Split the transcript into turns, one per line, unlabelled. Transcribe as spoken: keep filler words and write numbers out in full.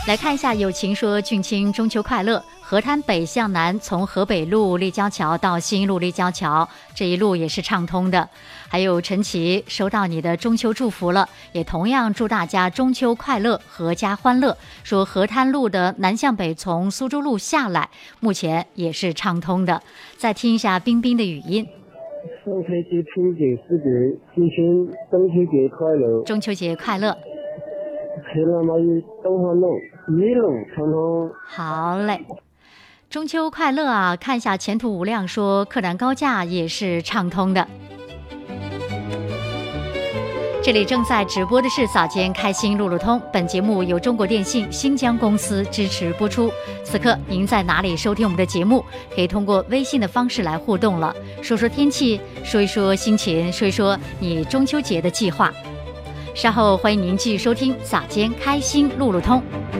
来看一下，友情说俊清中秋快乐。河滩北向南，从河北路立交桥到新路立交桥，这一路也是畅通的。还有陈琦收到你的中秋祝福了，也同样祝大家中秋快乐，阖家欢乐。说河滩路的南向北从苏州路下来，目前也是畅通的。再听一下冰冰的语音。
中秋节平静时节，提醒中秋节快乐。
中秋节快乐。
黑了蚂蚁东方龙，一龙长通。
好嘞。中秋快乐啊！看一下前途无量说柯南高架也是畅通的。这里正在直播的是早间开心路路通，本节目由中国电信新疆公司支持播出。此刻您在哪里收听我们的节目？可以通过微信的方式来互动了，说说天气，说一说心情，说一说你中秋节的计划。稍后欢迎您继续收听早间开心路路通。